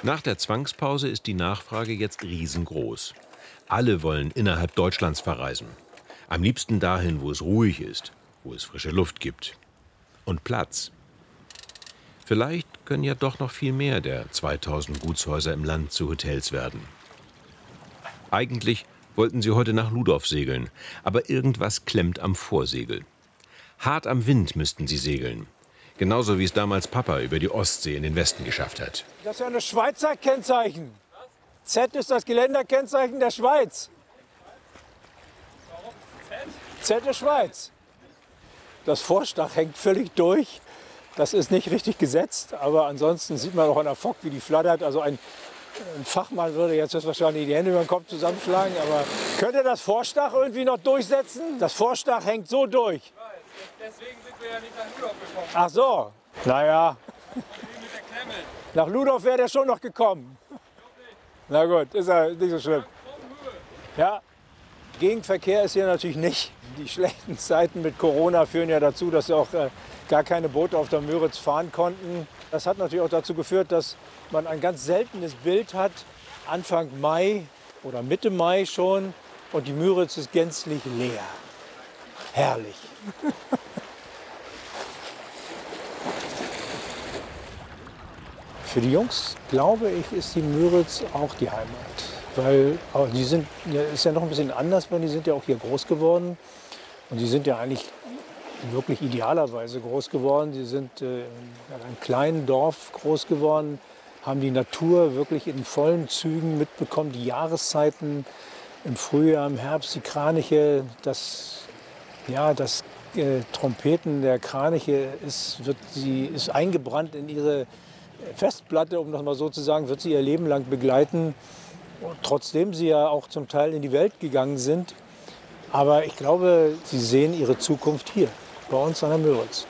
Nach der Zwangspause ist die Nachfrage jetzt riesengroß. Alle wollen innerhalb Deutschlands verreisen. Am liebsten dahin, wo es ruhig ist, wo es frische Luft gibt. Und Platz. Vielleicht können ja doch noch viel mehr der 2000 Gutshäuser im Land zu Hotels werden. Eigentlich wollten sie heute nach Ludorf segeln, aber irgendwas klemmt am Vorsegel. Hart am Wind müssten sie segeln. Genauso wie es damals Papa über die Ostsee in den Westen geschafft hat. Das ist ja ein Schweizer Kennzeichen. Z ist das Geländerkennzeichen der Schweiz. Z ist Schweiz. Das Vorstach hängt völlig durch. Das ist nicht richtig gesetzt, aber ansonsten sieht man auch an der Fock, wie die flattert. Also ein Fachmann würde jetzt wahrscheinlich die Hände über den Kopf zusammenschlagen, aber könnte das Vorstach irgendwie noch durchsetzen? Das Vorstach hängt so durch. Deswegen sind wir ja nicht nach Ludorf gekommen. Ach so, naja. Nach Ludorf wäre der schon noch gekommen. Na gut, ist ja nicht so schlimm. Ja, Gegenverkehr ist hier natürlich nicht. Die schlechten Zeiten mit Corona führen ja dazu, dass auch gar keine Boote auf der Müritz fahren konnten. Das hat natürlich auch dazu geführt, dass man ein ganz seltenes Bild hat, Anfang Mai oder Mitte Mai schon, und die Müritz ist gänzlich leer. Herrlich. Für die Jungs, glaube ich, ist die Müritz auch die Heimat. Weil die sind, ja, ist ja noch ein bisschen anders, weil die sind ja auch hier groß geworden. Und die sind ja eigentlich wirklich idealerweise groß geworden. Sie sind in einem kleinen Dorf groß geworden, haben die Natur wirklich in vollen Zügen mitbekommen, die Jahreszeiten im Frühjahr, im Herbst, die Kraniche, das Trompeten der Kraniche ist eingebrannt in ihre Festplatte, um das mal so zu sagen, wird sie ihr Leben lang begleiten, trotzdem sie ja auch zum Teil in die Welt gegangen sind. Aber ich glaube, sie sehen ihre Zukunft hier, bei uns an der Müritz.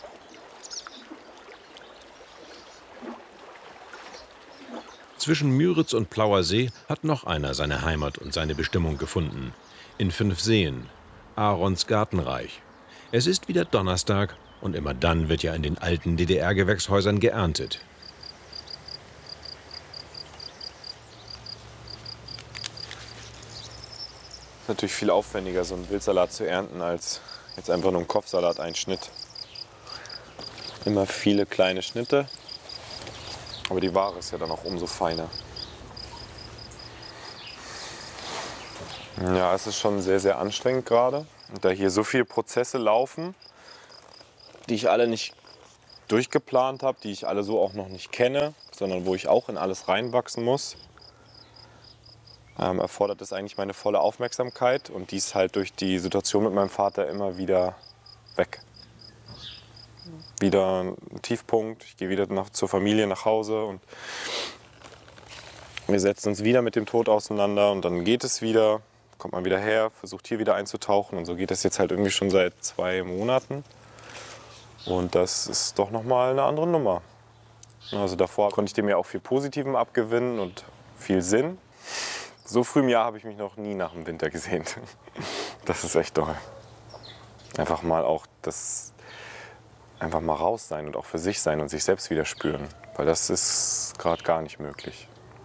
Zwischen Müritz und Plauer See hat noch einer seine Heimat und seine Bestimmung gefunden. In 5 Seen, Aarons Gartenreich. Es ist wieder Donnerstag und immer dann wird ja in den alten DDR-Gewächshäusern geerntet. Es ist natürlich viel aufwendiger, so einen Wildsalat zu ernten, als jetzt einfach nur einen Kopfsalat, einen Schnitt. Immer viele kleine Schnitte, aber die Ware ist ja dann auch umso feiner. Ja, es ist schon sehr, sehr anstrengend gerade. Und da hier so viele Prozesse laufen, die ich alle nicht durchgeplant habe, die ich alle so auch noch nicht kenne, sondern wo ich auch in alles reinwachsen muss, erfordert es eigentlich meine volle Aufmerksamkeit, und die ist halt durch die Situation mit meinem Vater immer wieder weg. Wieder ein Tiefpunkt, ich gehe wieder zur Familie nach Hause und wir setzen uns wieder mit dem Tod auseinander, und dann geht es wieder, kommt man wieder her, versucht hier wieder einzutauchen, und so geht es jetzt halt irgendwie schon seit 2 Monaten. Und das ist doch nochmal eine andere Nummer. Also davor konnte ich dem ja auch viel Positivem abgewinnen und viel Sinn. So früh im Jahr habe ich mich noch nie nach dem Winter gesehnt. Das ist echt toll. Einfach mal auch einfach mal raus sein und auch für sich sein und sich selbst wieder spüren. Weil das ist gerade gar nicht möglich.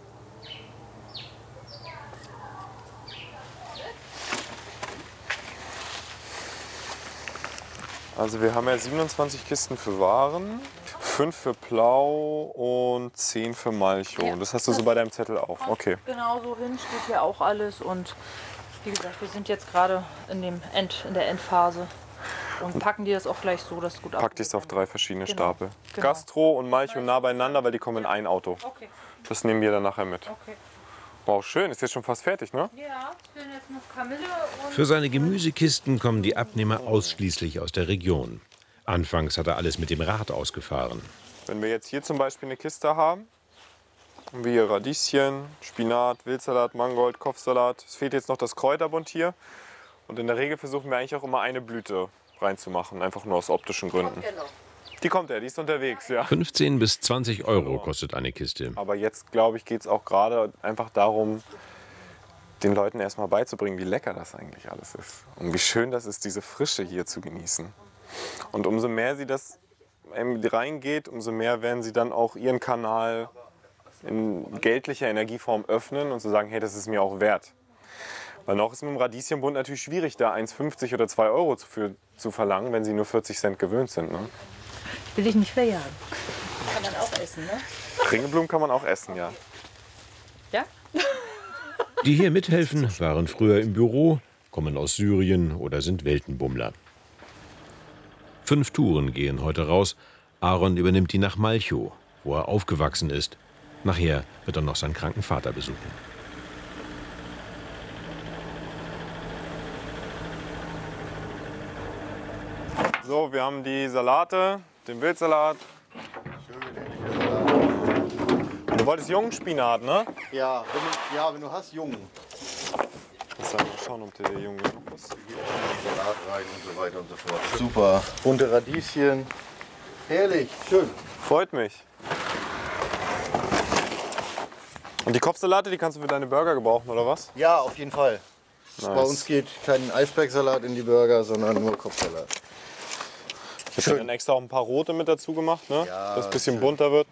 Also wir haben ja 27 Kisten für Waren, 5 für Plau und 10 für Malcho. Ja, das hast du so bei deinem Zettel auch? Okay. Genau so hin steht hier auch alles. Und wie gesagt, wir sind jetzt gerade in der Endphase und packen die das auch gleich so, dass es gut Pack dich auf 3 verschiedene Stapel. Genau. Gastro und Malcho nah beieinander, weil die kommen in ein Auto. Okay. Das nehmen wir dann nachher mit. Okay. Wow, schön. Ist jetzt schon fast fertig, ne? Ja, es fehlen jetzt noch Kamille und... Für seine Gemüsekisten kommen die Abnehmer ausschließlich aus der Region. Anfangs hat er alles mit dem Rad ausgefahren. Wenn wir jetzt hier zum Beispiel eine Kiste haben, haben wir hier Radieschen, Spinat, Wildsalat, Mangold, Kopfsalat. Es fehlt jetzt noch das Kräuterbund hier. Und in der Regel versuchen wir eigentlich auch immer eine Blüte reinzumachen, einfach nur aus optischen Gründen. Die kommt ja, die ist unterwegs, ja. 15 bis 20 Euro kostet eine Kiste. Aber jetzt, glaube ich, geht es auch gerade einfach darum, den Leuten erstmal beizubringen, wie lecker das eigentlich alles ist. Und wie schön das ist, diese Frische hier zu genießen. Und umso mehr sie das reingeht, umso mehr werden sie dann auch ihren Kanal in geldlicher Energieform öffnen und zu sagen, hey, das ist mir auch wert. Weil noch ist mit dem Radieschenbund natürlich schwierig, da 1,50 oder 2 Euro zu verlangen, wenn sie nur 40 Cent gewöhnt sind. Ne? Will ich nicht verjagen. Kann man auch essen, ne? Ringelblumen kann man auch essen, ja. Ja? Die hier mithelfen, waren früher im Büro, kommen aus Syrien oder sind Weltenbummler. 5 Touren gehen heute raus. Aaron übernimmt die nach Malchow, wo er aufgewachsen ist. Nachher wird er noch seinen kranken Vater besuchen. So, wir haben die Salate, den Wildsalat. Und du wolltest jungen Spinat, ne? Ja, wenn du hast, jungen. Mal schauen, ob der junge genug ist. Salat rein und so weiter und so fort. Super. Bunte Radieschen. Herrlich, schön. Freut mich. Und die Kopfsalate, die kannst du für deine Burger gebrauchen, oder was? Ja, auf jeden Fall. Nice. Bei uns geht kein Eisbergsalat in die Burger, sondern nur Kopfsalat. Ich habe dann extra auch ein paar rote mit dazu gemacht, ne? Ja, dass es ein bisschen schön. bunter wird.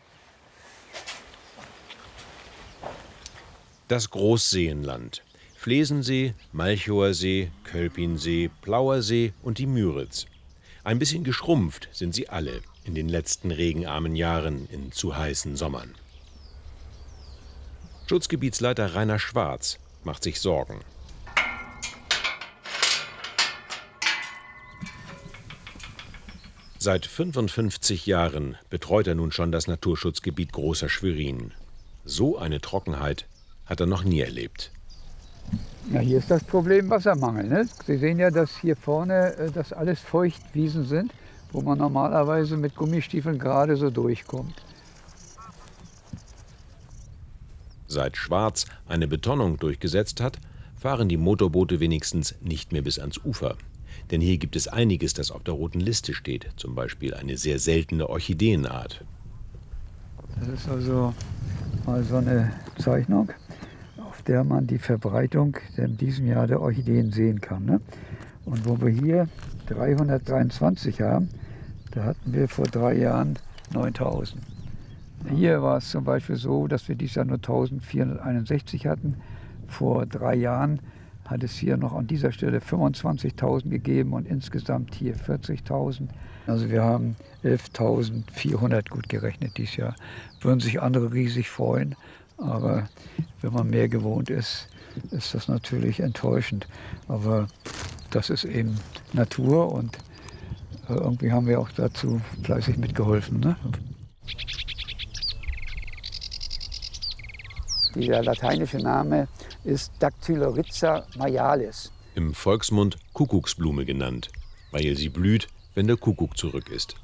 Das Großseenland. Flesensee, Malchower See, Kölpinsee, Plauersee und die Müritz. Ein bisschen geschrumpft sind sie alle in den letzten regenarmen Jahren in zu heißen Sommern. Schutzgebietsleiter Rainer Schwarz macht sich Sorgen. Seit 55 Jahren betreut er nun schon das Naturschutzgebiet Großer Schwerin. So eine Trockenheit hat er noch nie erlebt. Ja, hier ist das Problem Wassermangel. Ne? Sie sehen ja, dass hier vorne das alles Feuchtwiesen sind, wo man normalerweise mit Gummistiefeln gerade so durchkommt. Seit Schwarz eine Betonung durchgesetzt hat, fahren die Motorboote wenigstens nicht mehr bis ans Ufer. Denn hier gibt es einiges, das auf der roten Liste steht, zum Beispiel eine sehr seltene Orchideenart. Das ist also mal so eine Zeichnung, auf der man die Verbreitung in diesem Jahr der Orchideen sehen kann. Ne? Und wo wir hier 323 haben, da hatten wir vor 3 Jahren 9000. Hier war es zum Beispiel so, dass wir dieses Jahr nur 1461 hatten. Vor 3 Jahren hat es hier noch an dieser Stelle 25.000 gegeben und insgesamt hier 40.000. Also wir haben 11.400 gut gerechnet dieses Jahr. Würden sich andere riesig freuen, aber wenn man mehr gewohnt ist, ist das natürlich enttäuschend. Aber das ist eben Natur und irgendwie haben wir auch dazu fleißig mitgeholfen. Ne? Dieser lateinische Name ist Dactyloryza maialis. Im Volksmund Kuckucksblume genannt, weil sie blüht, wenn der Kuckuck zurück ist.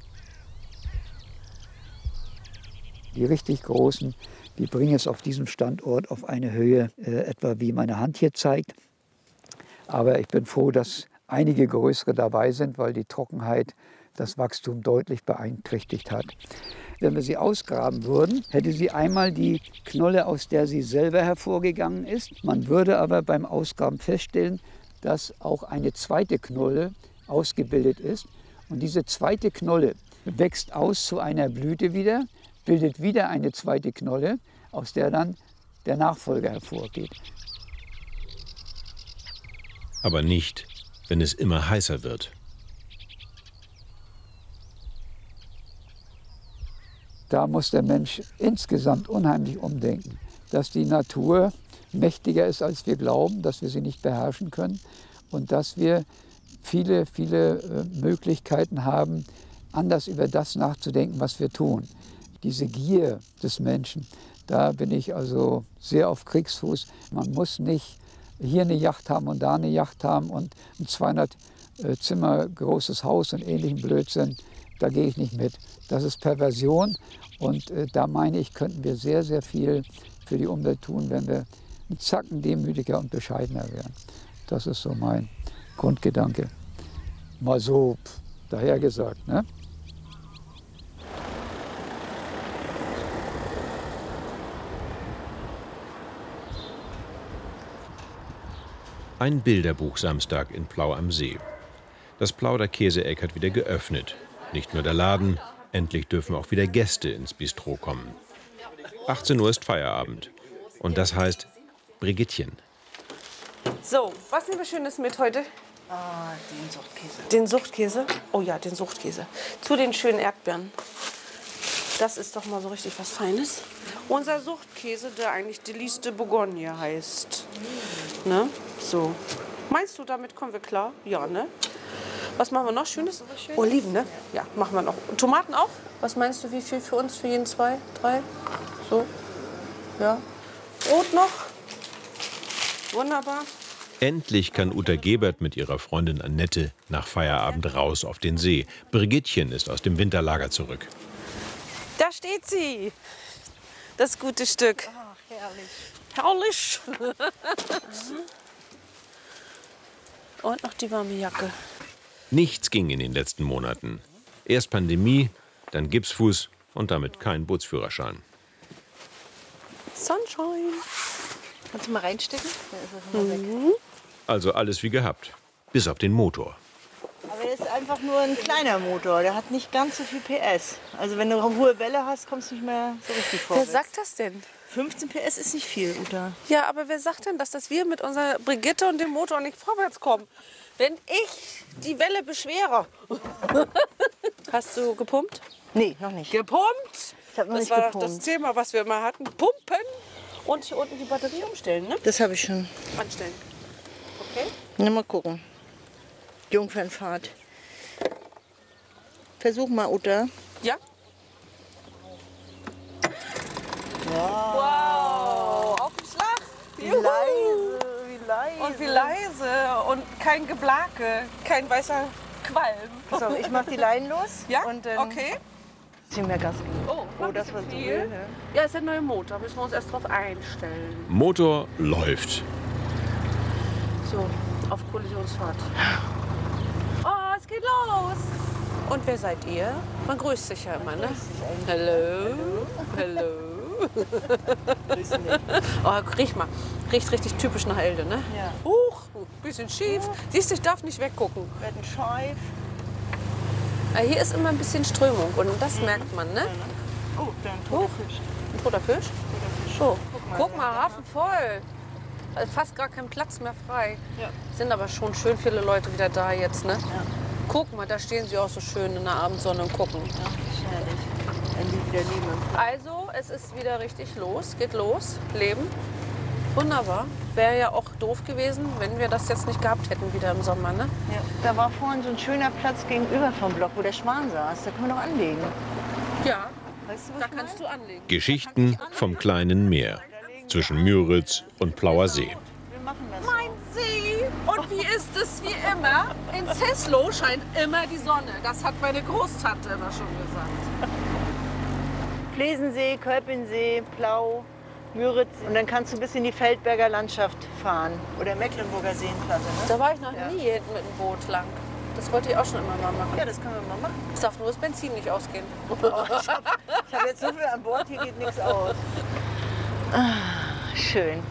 Die richtig großen, die bringen es auf diesem Standort auf eine Höhe, etwa wie meine Hand hier zeigt. Aber ich bin froh, dass einige größere dabei sind, weil die Trockenheit das Wachstum deutlich beeinträchtigt hat. Wenn wir sie ausgraben würden, hätte sie einmal die Knolle, aus der sie selber hervorgegangen ist. Man würde aber beim Ausgraben feststellen, dass auch eine zweite Knolle ausgebildet ist. Und diese zweite Knolle wächst aus zu einer Blüte wieder, bildet wieder eine zweite Knolle, aus der dann der Nachfolger hervorgeht. Aber nicht, wenn es immer heißer wird. Da muss der Mensch insgesamt unheimlich umdenken, dass die Natur mächtiger ist, als wir glauben, dass wir sie nicht beherrschen können und dass wir viele, viele Möglichkeiten haben, anders über das nachzudenken, was wir tun. Diese Gier des Menschen, da bin ich also sehr auf Kriegsfuß. Man muss nicht hier eine Yacht haben und da eine Yacht haben und ein 200 Zimmer großes Haus und ähnlichen Blödsinn. Da gehe ich nicht mit. Das ist Perversion und da meine ich, könnten wir sehr, sehr viel für die Umwelt tun, wenn wir einen Zacken demütiger und bescheidener wären. Das ist so mein Grundgedanke. Mal so dahergesagt, ne? Ein Bilderbuch-Samstag in Plau am See. Das Plauder Käseeck hat wieder geöffnet. Nicht nur der Laden, endlich dürfen auch wieder Gäste ins Bistro kommen. 18 Uhr ist Feierabend. Und das heißt Brigittchen. So, was nehmen wir Schönes mit heute? Den Suchtkäse. Den Suchtkäse? Oh ja, den Suchtkäse. Zu den schönen Erdbeeren. Das ist doch mal so richtig was Feines. Unser Suchtkäse, der eigentlich Délice de Bourgogne heißt. Ne? So. Meinst du, damit kommen wir klar? Ja, ne? Was machen wir noch Schönes? Oliven, ne? Ja, machen wir noch. Und Tomaten auch? Was meinst du, wie viel für uns? Für jeden 2, 3? So. Ja. Brot noch? Wunderbar. Endlich kann Uta Gebert mit ihrer Freundin Annette nach Feierabend raus auf den See. Brigittchen ist aus dem Winterlager zurück. Da steht sie. Das gute Stück. Ach, herrlich. Herrlich. Und noch die warme Jacke. Nichts ging in den letzten Monaten. Erst Pandemie, dann Gipsfuß und damit kein Bootsführerschein. Sunshine. Kannst du mal reinstecken? Der ist ja schon mal weg. Also alles wie gehabt. Bis auf den Motor. Aber der ist einfach nur ein kleiner Motor. Der hat nicht ganz so viel PS. Also wenn du eine hohe Welle hast, kommst du nicht mehr so richtig Wer vorwärts. sagt das denn? 15 PS ist nicht viel, Uta. Ja, aber wer sagt denn, dass wir mit unserer Brigitte und dem Motor nicht vorwärts kommen? Wenn ich die Welle beschwere. Hast du gepumpt? Nee, noch nicht. Gepumpt? Ich habe noch Das nicht war doch gepumpt. das Thema, was wir mal hatten. Pumpen und hier unten die Batterie umstellen, ne? Das habe ich schon. Anstellen. Okay? Na, mal gucken. Jungfernfahrt. Versuch mal, Uta. Ja? Wow! Auf den Schlag! Wie leise, wie leise. Und wie leise und kein Geblake, kein weißer Qualm. So, ich mach die Leinen los. Ja? Und dann Okay. ziehen wir Gas geben. Oh, das war so viel. viel, ne? Ja, ist der neue Motor. Müssen wir uns erst drauf einstellen. Motor läuft. So, auf Kollisionsfahrt. Oh, es geht los! Und wer seid ihr? Man grüßt sich ja immer, ne? Hello. Hello. Oh, riech mal. Riecht richtig typisch nach Elde, ne? Ja. Huch, bisschen schief. Siehst du, ich darf nicht weggucken. Werden scheif. Hier ist immer ein bisschen Strömung und das merkt man, ne? Oh, da ein toter Fisch. Ein toter Fisch? Oh, guck mal, Hafen voll. Fast gar kein Platz mehr frei. Ja. Sind aber schon schön viele Leute wieder da jetzt, ne? Ja. Guck mal, da stehen sie auch so schön in der Abendsonne und gucken. Ja, das ist herrlich. Wenn die wieder leben. Also, es ist wieder richtig los, geht los, Leben. Wunderbar. Wäre ja auch doof gewesen, wenn wir das jetzt nicht gehabt hätten wieder im Sommer, ne? Ja. Da war vorhin so ein schöner Platz gegenüber vom Block, wo der Schwan saß. Da können wir noch anlegen. Ja, Weißt du, was da ich kannst du anlegen. Geschichten vom kleinen Meer. Zwischen Müritz und Plauer See. meine? Wir machen das. Mein See! Und wie ist es wie immer? In Zeslow scheint immer die Sonne. Das hat meine Großtante immer schon gesagt. Flesensee, Kölpinsee, Plau, Müritz. Und dann kannst du bis in die Feldberger Landschaft fahren. Oder Mecklenburger Seenplatte. Ne? Da war ich noch Ja. nie hinten mit dem Boot lang. Das wollte ich auch schon immer mal machen. Ja, das können wir mal machen. Es darf nur das Benzin nicht ausgehen. Ich habe jetzt so viel an Bord, hier geht nichts aus. Ah, schön.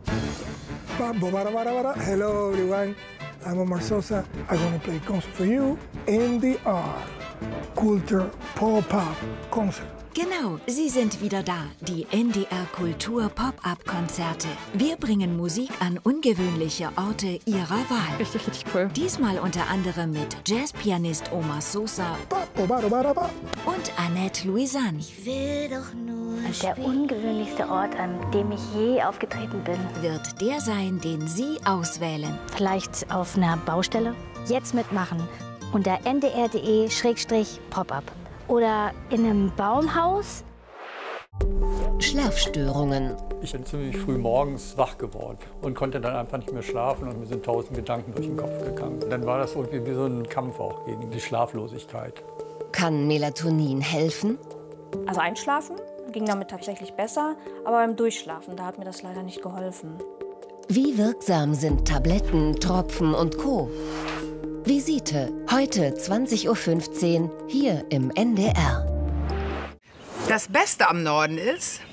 Hello everyone, I'm Omar Sosa. I'm gonna play concert for you. NDR, Kultur Pop-Up Concert. Genau, sie sind wieder da, die NDR Kultur Pop-Up-Konzerte. Wir bringen Musik an ungewöhnliche Orte ihrer Wahl. Richtig, richtig cool. Diesmal unter anderem mit Jazzpianist Omar Sosa und Annette Louisanne. Der ungewöhnlichste Ort, an dem ich je aufgetreten bin. Wird der sein, den Sie auswählen. Vielleicht auf einer Baustelle? Jetzt mitmachen. Unter ndr.de/pop-up. Oder in einem Baumhaus. Schlafstörungen. Ich bin ziemlich früh morgens wach geworden und konnte dann einfach nicht mehr schlafen und mir sind 1000 Gedanken durch den Kopf gegangen. Dann war das irgendwie wie so ein Kampf auch gegen die Schlaflosigkeit. Kann Melatonin helfen? Also einschlafen ging damit tatsächlich besser, aber beim Durchschlafen, da hat mir das leider nicht geholfen. Wie wirksam sind Tabletten, Tropfen und Co.? Visite, heute 20:15 Uhr, hier im NDR. Das Beste am Norden ist,